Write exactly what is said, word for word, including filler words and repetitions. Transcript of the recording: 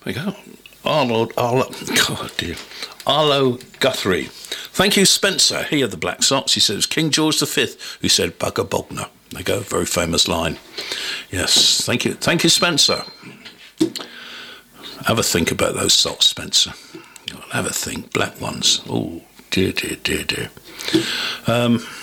There you go. Arnold, Arlo, God dear. Arlo Guthrie. Thank you, Spencer. He had the black socks. He said it was King George the Fifth who said Bugger Bogner. There you go, very famous line. Yes, thank you. Thank you, Spencer. Have a think about those socks, Spencer. Have a think. Black ones. Oh, dear, dear, dear, dear. Um...